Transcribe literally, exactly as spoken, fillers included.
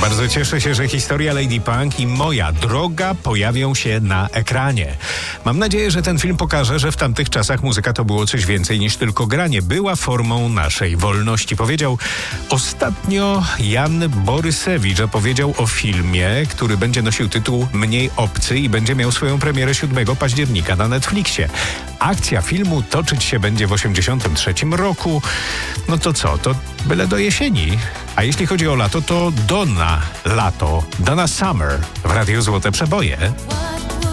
Bardzo cieszę się, że historia Lady Punk i moja droga pojawią się na ekranie. Mam nadzieję, że ten film pokaże, że w tamtych czasach muzyka to było coś więcej niż tylko granie. Była formą naszej wolności. Powiedział ostatnio Jan Borysewicz, a powiedział o filmie, który będzie nosił tytuł Mniej obcy i będzie miał swoją premierę siódmego października na Netflixie. Akcja filmu toczyć się będzie w osiemdziesiątym trzecim roku. No to co? To byle do jesieni. A jeśli chodzi o lato, to Donna Lato, Donna Summer w Radiu Złote Przeboje.